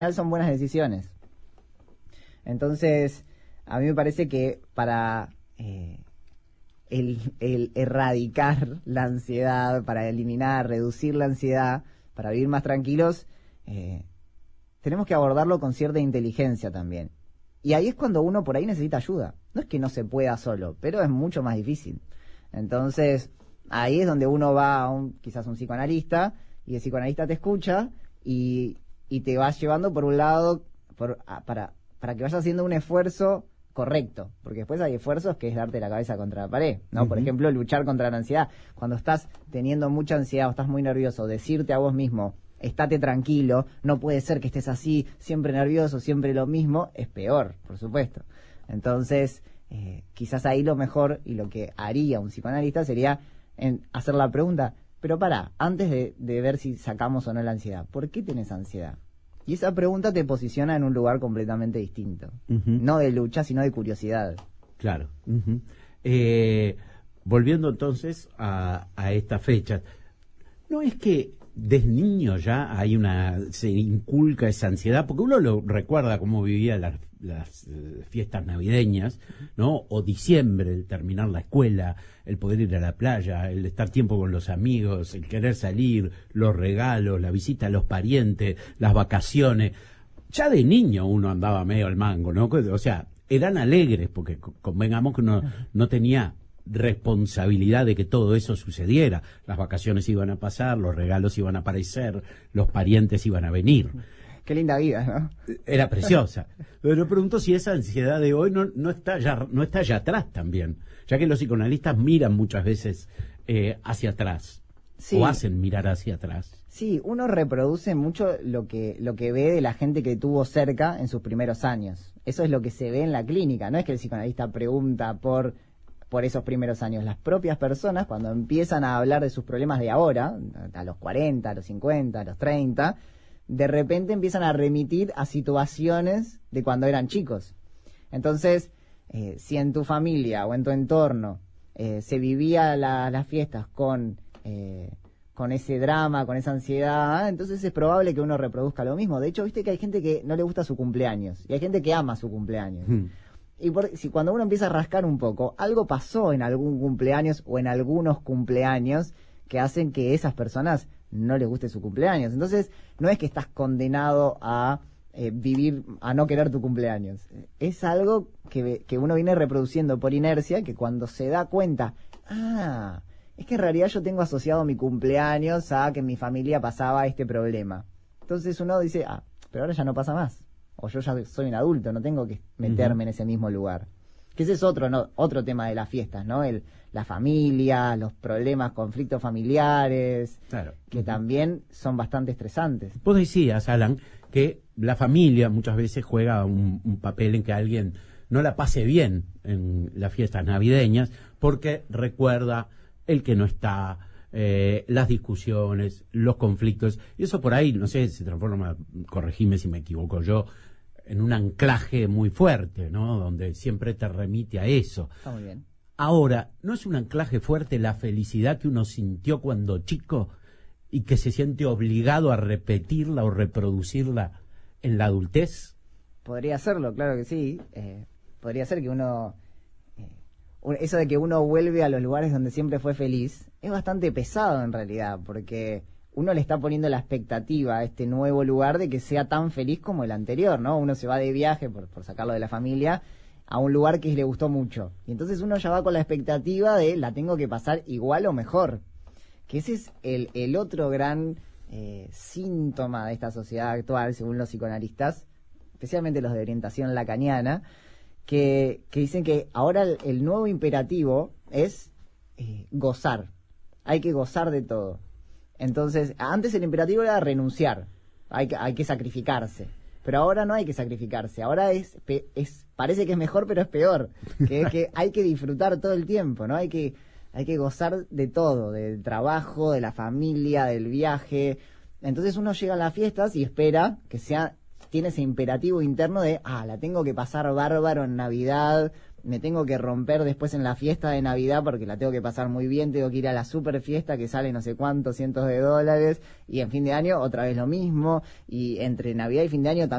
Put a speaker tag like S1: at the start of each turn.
S1: son buenas decisiones. Entonces, a mí me parece que para el erradicar la ansiedad, para eliminar, reducir la ansiedad, para vivir más tranquilos, tenemos que abordarlo con cierta inteligencia también. Y ahí es cuando uno por ahí necesita ayuda. No es que no se pueda solo, pero es mucho más difícil. Entonces, ahí es donde uno va a quizás un psicoanalista, y el psicoanalista te escucha y te va llevando por un lado para que vayas haciendo un esfuerzo correcto, porque después hay esfuerzos que es darte la cabeza contra la pared, ¿no? Por ejemplo, luchar contra la ansiedad. Cuando estás teniendo mucha ansiedad o estás muy nervioso, decirte a vos mismo, estate tranquilo, no puede ser que estés así, siempre nervioso, siempre lo mismo, es peor, por supuesto. Entonces, quizás ahí lo mejor y lo que haría un psicoanalista sería hacer la pregunta, pero antes de ver si sacamos o no la ansiedad, ¿por qué tenés ansiedad? Y esa pregunta te posiciona en un lugar completamente distinto. No de lucha, sino de curiosidad.
S2: Claro. Volviendo entonces a estas fechas, ¿no es que desde niño ya se inculca esa ansiedad? Porque uno lo recuerda cómo vivía las fiestas navideñas, ¿no? O diciembre, el terminar la escuela, el poder ir a la playa, el estar tiempo con los amigos, el querer salir, los regalos, la visita a los parientes, las vacaciones. Ya de niño uno andaba medio al mango, ¿no? O sea, eran alegres, porque convengamos que uno no tenía responsabilidad de que todo eso sucediera. Las vacaciones iban a pasar, los regalos iban a aparecer, los parientes iban a venir.
S1: Qué linda vida, ¿no?
S2: Era preciosa. Pero me pregunto si esa ansiedad de hoy no está ya atrás también, ya que los psicoanalistas miran muchas veces hacia atrás, sí, o hacen mirar hacia atrás.
S1: Sí, uno reproduce mucho lo que ve de la gente que tuvo cerca en sus primeros años. Eso es lo que se ve en la clínica. No es que el psicoanalista pregunta por esos primeros años. Las propias personas, cuando empiezan a hablar de sus problemas de ahora, a los 40, a los 50, a los 30, de repente empiezan a remitir a situaciones de cuando eran chicos. Entonces, si en tu familia o en tu entorno se vivía las fiestas con ese drama, con esa ansiedad, entonces es probable que uno reproduzca lo mismo. De hecho, viste que hay gente que no le gusta su cumpleaños y hay gente que ama su cumpleaños. Y cuando uno empieza a rascar un poco, algo pasó en algún cumpleaños o en algunos cumpleaños que hacen que esas personas no les guste su cumpleaños. Entonces, no es que estás condenado a vivir, a no querer tu cumpleaños. Es algo que uno viene reproduciendo por inercia, que cuando se da cuenta, es que en realidad yo tengo asociado mi cumpleaños a que en mi familia pasaba este problema. Entonces uno dice, pero ahora ya no pasa más. O yo ya soy un adulto, no tengo que meterme en ese mismo lugar. Que ese es otro tema de las fiestas, ¿no? La familia, los problemas, conflictos familiares, claro, que también son bastante estresantes.
S2: Vos decías, Alan, que la familia muchas veces juega un papel en que alguien no la pase bien en las fiestas navideñas, porque recuerda el que no está, las discusiones, los conflictos, y eso por ahí, no sé, se transforma, corregime si me equivoco yo, en un anclaje muy fuerte, ¿no? Donde siempre te remite a eso.
S1: Está muy bien.
S2: Ahora, ¿no es un anclaje fuerte la felicidad que uno sintió cuando chico y que se siente obligado a repetirla o reproducirla en la adultez?
S1: Podría serlo, claro que sí. Podría ser que uno... eso de que uno vuelve a los lugares donde siempre fue feliz es bastante pesado en realidad, porque uno le está poniendo la expectativa a este nuevo lugar de que sea tan feliz como el anterior, ¿no? Uno se va de viaje, por sacarlo de la familia, a un lugar que le gustó mucho. Y entonces uno ya va con la expectativa de la tengo que pasar igual o mejor. Que ese es el otro gran síntoma de esta sociedad actual, según los psicoanalistas, especialmente los de orientación lacaniana, que dicen que ahora el nuevo imperativo es gozar. Hay que gozar de todo. Entonces, antes el imperativo era renunciar, hay que sacrificarse, pero ahora no hay que sacrificarse, ahora parece que es mejor, pero es peor, que es que hay que disfrutar todo el tiempo, ¿no? Hay que gozar de todo, del trabajo, de la familia, del viaje. Entonces uno llega a las fiestas y espera que tiene ese imperativo interno de, la tengo que pasar bárbaro en Navidad, me tengo que romper después en la fiesta de Navidad porque la tengo que pasar muy bien, tengo que ir a la super fiesta que sale no sé cuántos cientos de dólares, y en fin de año otra vez lo mismo, y entre Navidad y fin de año también